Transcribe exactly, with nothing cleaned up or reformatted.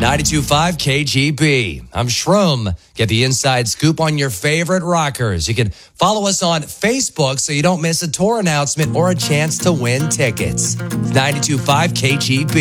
ninety-two point five K G B. I'm Shroom. Get the inside scoop on your favorite rockers. You can follow us on Facebook so you don't miss a tour announcement or a chance to win tickets. ninety-two point five K G B.